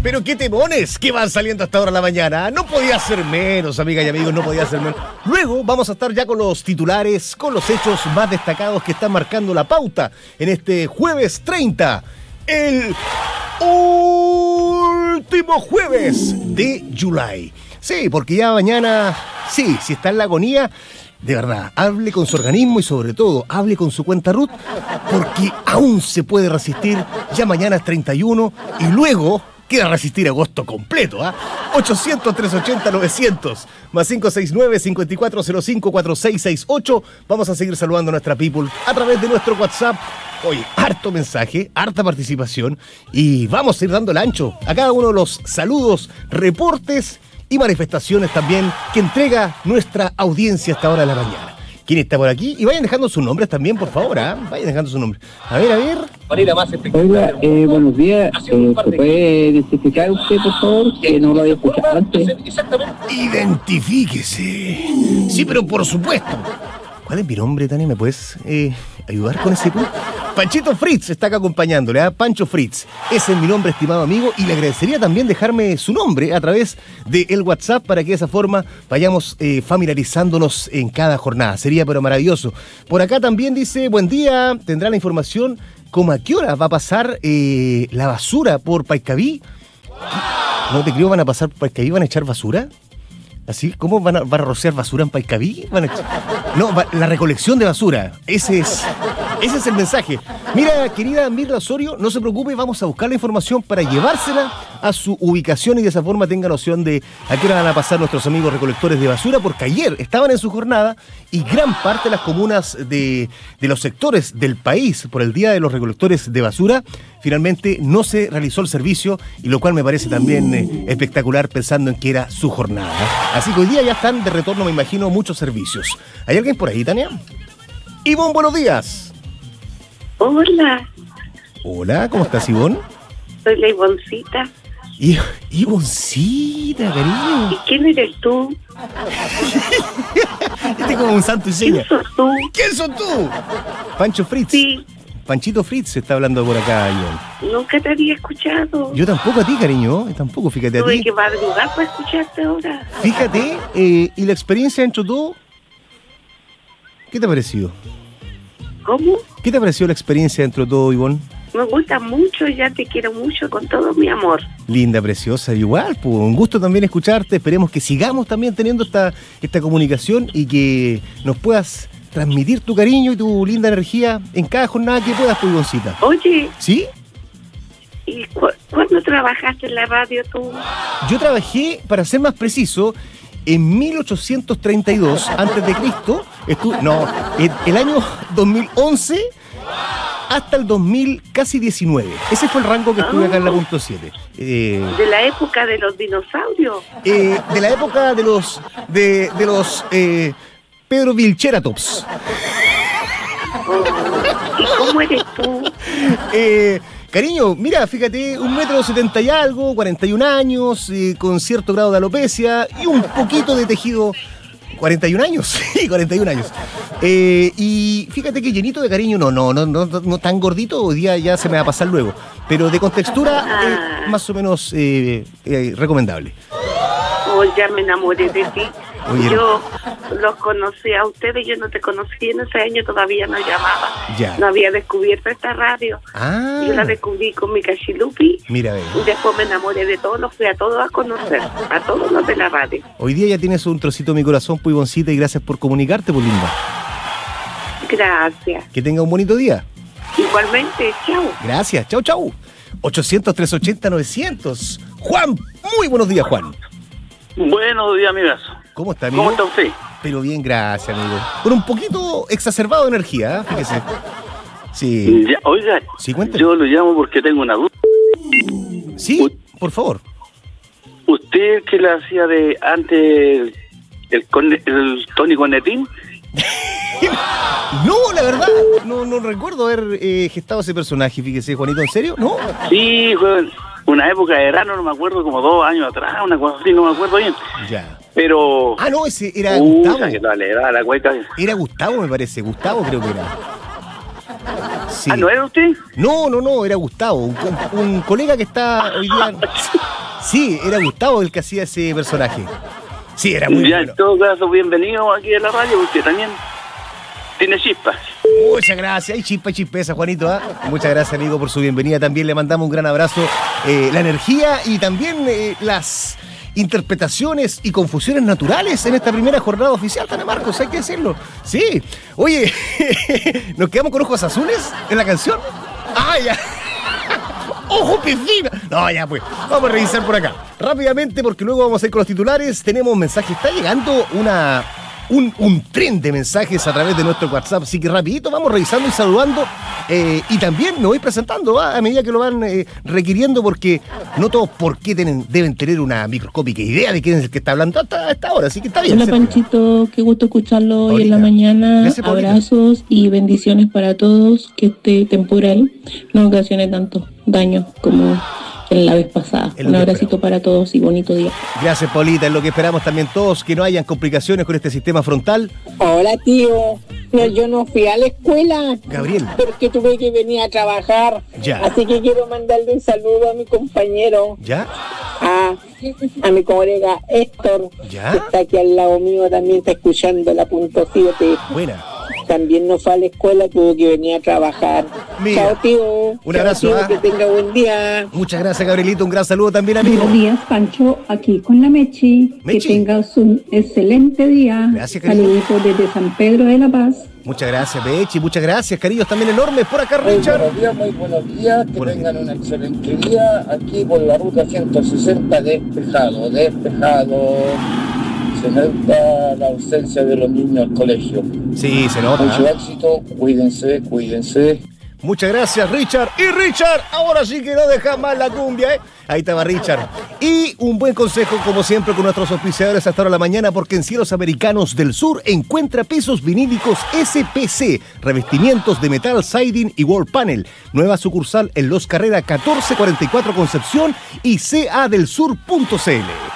Pero qué temones que van saliendo hasta ahora de la mañana. No podía ser menos, amigas y amigos, no podía ser menos. Luego vamos a estar ya con los titulares, con los hechos más destacados que están marcando la pauta en este jueves 30, el último jueves de July. Sí, porque ya mañana, sí, si está en la agonía, de verdad, hable con su organismo y sobre todo, hable con su cuenta RUT, porque aún se puede resistir. Ya mañana es 31 y luego queda resistir agosto completo, ¿ah? 800-380-900 más 569-5405-4668. Vamos a seguir saludando a nuestra people a través de nuestro WhatsApp. Oye, harto mensaje, harta participación y vamos a ir dando el ancho a cada uno de los saludos, reportes y manifestaciones también que entrega nuestra audiencia a esta hora de la mañana. ¿Quién está por aquí? Y vayan dejando sus nombres también, por favor, ¿eh? Vayan dejando sus nombres. A ver. Oiga, buenos días. ¿Se puede identificar usted, por favor? Que no lo había escuchado antes. Identifíquese. Sí, pero por supuesto. ¿Cuál es mi nombre, Tania? ¿Me puedes ayudar con ese punto? Panchito Fritz está acá acompañándole, ¿eh? Pancho Fritz. Ese es mi nombre, estimado amigo, y le agradecería también dejarme su nombre a través del WhatsApp para que de esa forma vayamos familiarizándonos en cada jornada. Sería pero maravilloso. Por acá también dice, buen día, tendrá la información como a qué hora va a pasar la basura por Paiscaví. No te creo, van a pasar por Paiscaví, van a echar basura. ¿Así? ¿Cómo van a rociar basura en Paiscaví? La recolección de basura. Ese es el mensaje. Mira, querida Mirla Osorio, no se preocupe, vamos a buscar la información para llevársela a su ubicación y de esa forma tenga noción de a qué hora van a pasar nuestros amigos recolectores de basura, porque ayer estaban en su jornada y gran parte de las comunas de los sectores del país, por el Día de los Recolectores de Basura, finalmente no se realizó el servicio, y lo cual me parece también espectacular pensando en que era su jornada. Así que hoy día ya están de retorno, me imagino, muchos servicios. ¿Hay alguien por ahí, Tania? Ivonne, buenos días. Hola. Hola, ¿cómo estás, Ivonne? Soy la Ivoncita. Ivoncita, cariño. ¿Y quién eres tú? Este es como un santo y seña. ¿Quién sos tú? ¿Quién sos tú? Pancho Fritz. Sí. Panchito Fritz se está hablando por acá, Ivonne. Nunca te había escuchado. Yo tampoco a ti, cariño. Tampoco, fíjate a ti. Tuve que madrugar para escucharte ahora. Fíjate, y la experiencia dentro de todo, ¿qué te ha parecido? ¿Cómo? ¿Qué te ha parecido la experiencia dentro de todo, Ivonne? Me gusta mucho, ya te quiero mucho con todo mi amor. Linda, preciosa, igual, pues, un gusto también escucharte. Esperemos que sigamos también teniendo esta comunicación y que nos puedas transmitir tu cariño y tu linda energía en cada jornada que puedas, pues, Ivoncita. Oye. ¿Sí? ¿Y cuándo trabajaste en la radio tú? Yo trabajé, para ser más preciso, en 1832 antes de Cristo. El año 2011 hasta el 2000, casi 19. Ese fue el rango que estuve acá en la punto 7. ¿De la época de los dinosaurios? De la época de los Pedro Vilcheratops. ¿Y cómo eres tú? Cariño, mira, fíjate, 1,70 m y algo, 41 años, con cierto grado de alopecia y un poquito de tejido. 41 años, sí, 41 años. Y fíjate que llenito de cariño, no tan gordito, hoy día ya se me va a pasar luego. Pero de contextura, más o menos recomendable. Oh, ya me enamoré de ti. Oye, yo los conocí a ustedes, yo no te conocí en ese año, todavía no llamaba. Ya. No había descubierto esta radio. Yo la descubrí con mi cachilupi. Mira, y después me enamoré de todos, los fui a todos a conocer, a todos los de la radio. Hoy día ya tienes un trocito de mi corazón, pues, Ivoncita, y gracias por comunicarte, pues, linda. Gracias. Que tenga un bonito día. Igualmente, chao. Gracias, chau. 800-380-900. Juan, muy buenos días, Juan. Buenos días, amigas. ¿Cómo está, amigo? ¿Cómo está usted? Pero bien, gracias, amigo. Con un poquito exacerbado de energía, fíjese. Sí. Ya, oiga, sí, cuéntame. Yo lo llamo porque tengo una duda. Sí, por favor. ¿Usted que le hacía de antes el Tony Cornetín? No, la verdad, no recuerdo haber gestado ese personaje, fíjese, Juanito, ¿en serio? ¿No? Sí, fue una época de verano, no me acuerdo, como 2 años atrás, una cosa así, no me acuerdo bien. Ya. Pero... Ah, no, ese era Gustavo. Que le da la cueca. Era Gustavo, me parece. Gustavo creo que era. Sí. ¿No era usted? No, era Gustavo, un colega que está hoy día... Sí, era Gustavo el que hacía ese personaje. Sí, era muy Ya, bueno. en todo caso, bienvenido aquí a la radio, usted también tiene chispas. Muchas gracias. Hay chispeza, Juanito. Muchas gracias, amigo, por su bienvenida. También le mandamos un gran abrazo. La energía y también las interpretaciones y confusiones naturales en esta primera jornada oficial, Tania Marcos, hay que decirlo. Sí. Oye, ¿nos quedamos con ojos azules en la canción? ¡Ah, ya! ¡Ojo, piscina! No, ya pues. Vamos a revisar por acá. Rápidamente, porque luego vamos a ir con los titulares. Tenemos un mensaje. Está llegando un tren de mensajes a través de nuestro WhatsApp. Así que rapidito vamos revisando y saludando. Y también me voy presentando a medida que lo van requiriendo, porque no todos por qué deben tener una microscópica idea de quién es el que está hablando hasta ahora. Así que está bien. Hola Panchito, qué gusto escucharlo hoy en la mañana. Gracias, Paulina. Abrazos y bendiciones para todos. Que este temporal no ocasione tanto daño como en la vez pasada. Un abracito para todos y bonito día. Gracias, Paulita. Es lo que esperamos también todos, que no hayan complicaciones con este sistema frontal. Hola, tío. No, yo no fui a la escuela. Gabriel. Porque tuve que venir a trabajar. Ya. Así que quiero mandarle un saludo a mi compañero. ¿Ya? A mi colega Héctor. ¿Ya? Que está aquí al lado mío, también está escuchando la .7. Buena. También no fue a la escuela, tuvo que venir a trabajar. Mira, chao, tío. un Chao, abrazo. tío, que tenga buen día. Muchas gracias, Gabrielito. Un gran saludo también, amigo. Buenos días, Pancho, aquí con la Mechi. Que tengas un excelente día. Gracias, cariño. Saluditos desde San Pedro de la Paz. Muchas gracias, Bechi. Muchas gracias, cariños también enormes. Por acá, Richard. Muy buenos días. Que tengan un excelente día. Aquí por la ruta 160, despejado. Se nota la ausencia de los niños al colegio. Sí, se nota. Mucho éxito, cuídense. Muchas gracias, Richard. Y Richard, ahora sí que no deja más la cumbia, ¿eh? Ahí estaba Richard. Y un buen consejo, como siempre, con nuestros auspiciadores hasta ahora de la mañana, porque en Cielos Americanos del Sur encuentra pisos vinílicos SPC, revestimientos de metal, siding y wall panel. Nueva sucursal en Los Carrera 1444 Concepción y cadelsur.cl.